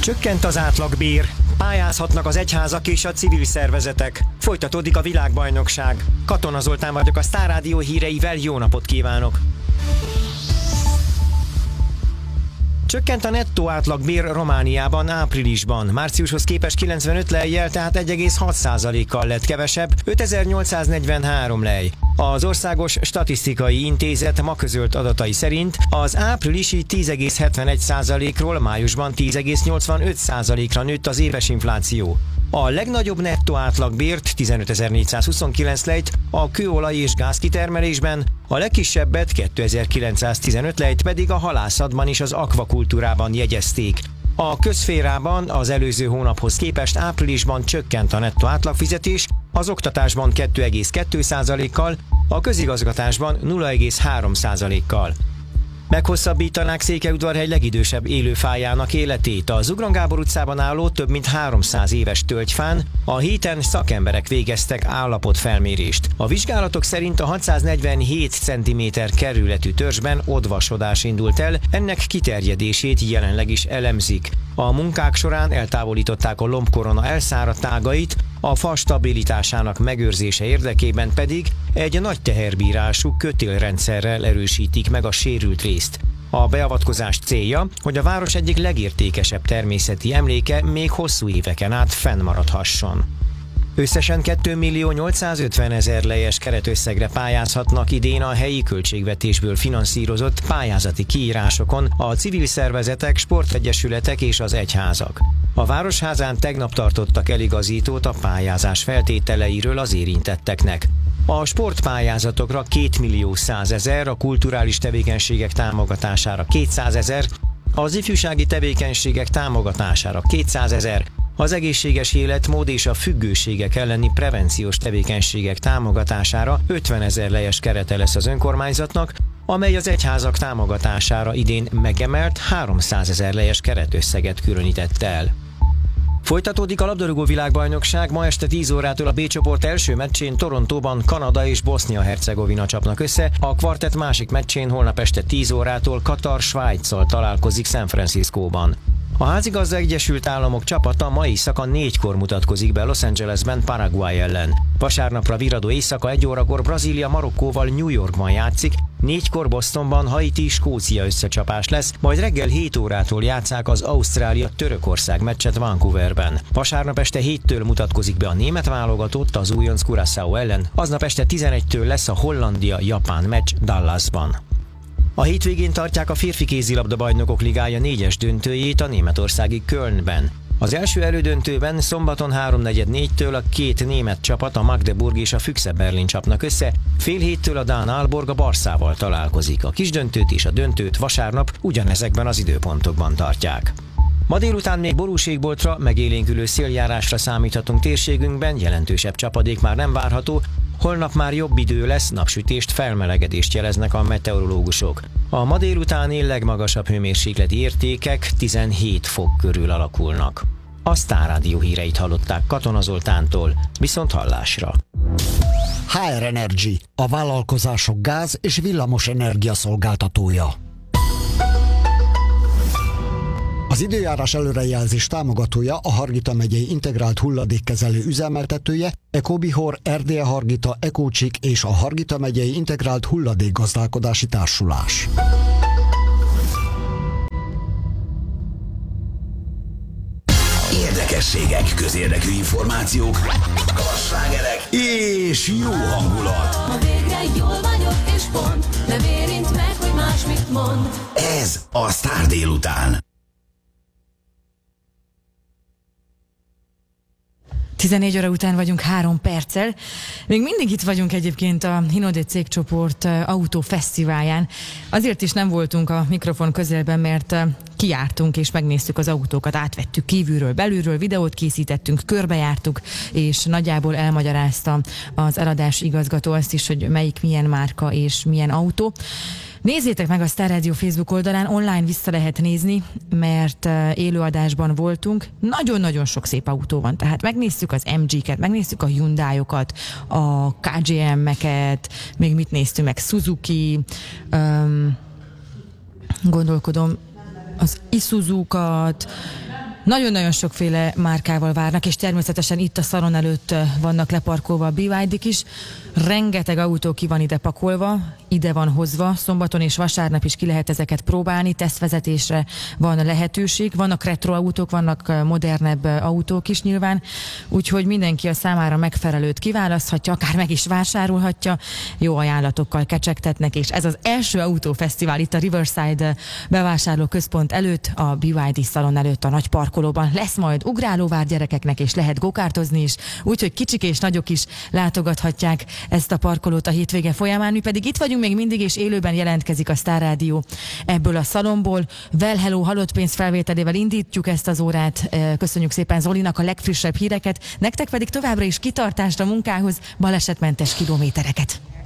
Csökkent az átlagbér, pályázhatnak az egyházak és a civil szervezetek. Folytatódik a világbajnokság. Katona Zoltán vagyok, a Sztár Rádió híreivel, jó napot kívánok! Csökkent a nettó átlagbér Romániában áprilisban. Márciushoz képest 95 lejjel, tehát 1,6%-kal lett kevesebb, 5843 lej. Az Országos Statisztikai Intézet ma közölt adatai szerint az áprilisi 10,71%-ról májusban 10,85%-ra nőtt az éves infláció. A legnagyobb nettó átlagbért, 15.429 lejt a kőolaj és gázkitermelésben, a legkisebbet, 2.915 lejt pedig a halászatban és az akvakultúrában jegyezték. A közszférában az előző hónaphoz képest áprilisban csökkent a nettó átlagfizetés, az oktatásban 2,2%-kal, a közigazgatásban 0,3%-kal. Meghosszabbítanák Székelyudvarhegy legidősebb élőfájának életét. Az Ugron Gábor utcában álló több mint 300 éves tölgyfán a héten szakemberek végeztek állapotfelmérést. A vizsgálatok szerint a 647 cm kerületű törzsben odvasodás indult el, ennek kiterjedését jelenleg is elemzik. A munkák során eltávolították a lombkorona elszáradt ágait, a fa stabilitásának megőrzése érdekében pedig egy nagy teherbírású kötélrendszerrel erősítik meg a sérült részt. A beavatkozás célja, hogy a város egyik legértékesebb természeti emléke még hosszú éveken át fennmaradhasson. Összesen 2.850.000 lejes keretösszegre pályázhatnak idén a helyi költségvetésből finanszírozott pályázati kiírásokon a civil szervezetek, sportegyesületek és az egyházak. A Városházán tegnap tartottak eligazítót a pályázás feltételeiről az érintetteknek. A sportpályázatokra 2.100.000, a kulturális tevékenységek támogatására 200.000, az ifjúsági tevékenységek támogatására 200.000, az egészséges életmód és a függőségek elleni prevenciós tevékenységek támogatására 50.000 lejes kerete lesz az önkormányzatnak, amely az egyházak támogatására idén megemelt 300.000 lejes keretösszeget különített el. Folytatódik a labdarúgó világbajnokság, ma este 10 órától a B csoport első meccsén Torontóban Kanada és Bosznia-Hercegovina csapnak össze, a kvartett másik meccsén holnap este 10 órától Katar Svájccal találkozik San Franciscóban. A házigazda Egyesült Államok csapata ma éjszaka 4-kor mutatkozik be Los Angelesben Paraguay ellen. Vasárnapra viradó éjszaka 1 órakor Brazília Marokkóval New Yorkban játszik, 4-kor Bostonban Haiti-Skócia összecsapás lesz, majd reggel 7 órától játsszák az Ausztrália-Törökország meccset Vancouverben. Vasárnap este 7-től mutatkozik be a német válogatott az újonc Curaçao ellen, aznap este 11-től lesz a Hollandia-Japán meccs Dallasban. A hétvégén tartják a férfi kézilabda bajnokok ligája 4-es döntőjét a németországi Kölnben. Az első elődöntőben szombaton 3:44-től a két német csapat, a Magdeburg és a Füchse Berlin csapnak össze, fél héttől a dán Aalborg a Barszával találkozik. A kisdöntőt és a döntőt vasárnap ugyanezekben az időpontokban tartják. Ma délután még borúségboltra, megélénkülő széljárásra számíthatunk térségünkben, jelentősebb csapadék már nem várható, holnap már jobb idő lesz, napsütést, felmelegedést jeleznek a meteorológusok. A ma délutáni legmagasabb hőmérsékleti értékek 17 fok körül alakulnak. A Sztár Rádió híreit hallották Katona Zoltántól, viszont hallásra. HR Energy, a vállalkozások gáz- és villamos energia szolgáltatója. Az időjárás előrejelzés támogatója a Hargita megyei integrált hulladékkezelő üzemeltetője, Ecobihor, Erdélye Hargita, Ecócsik és a Hargita megyei integrált hulladékgazdálkodási társulás. Érdekességek, közérdekű információk, slágerek és jó hangulat. Ma végre jól vagyok és pont, nem érint meg, hogy más mit mond. Ez a Sztár délután. 14 óra után vagyunk 3 perccel. Még mindig itt vagyunk egyébként a Hinode cégcsoport autófesztiválján. Azért is nem voltunk a mikrofon közelben, mert kijártunk és megnéztük az autókat, átvettük kívülről, belülről, videót készítettünk, körbejártuk, és nagyjából elmagyarázta az eladási igazgató azt is, hogy melyik milyen márka és milyen autó. Nézzétek meg a Sztár Rádió Facebook oldalán, online vissza lehet nézni, mert élőadásban voltunk. Nagyon-nagyon sok szép autó van, tehát megnéztük az MG-ket, megnéztük a Hyundai-okat, a KGM-eket, még mit néztünk meg, Suzuki, gondolkodom, az Isuzu-kat, Nagyon-nagyon sokféle márkával várnak, és természetesen itt a szalon előtt vannak leparkolva a BYD-k is. Rengeteg autó ki van ide pakolva, ide van hozva, szombaton és vasárnap is ki lehet ezeket próbálni, tesztvezetésre van lehetőség, vannak retroautók, vannak modernebb autók is nyilván, úgyhogy mindenki a számára megfelelőt kiválaszthatja, akár meg is vásárolhatja, jó ajánlatokkal kecsegtetnek, és ez az első autófesztivál itt a Riverside bevásárlóközpont előtt, a BYD szalon előtt a nagy parkolóban. Lesz majd ugrálóvár gyerekeknek, és lehet gokártozni is, úgyhogy kicsik és nagyok is látogathatják ezt a parkolót a hétvége folyamán. Mi pedig itt vagyunk még mindig, és élőben jelentkezik a Star Rádió ebből a szalomból. Well Hello halott pénz felvételével indítjuk ezt az órát. Köszönjük szépen Zolinak a legfrissebb híreket, nektek pedig továbbra is kitartást a munkához, balesetmentes kilométereket.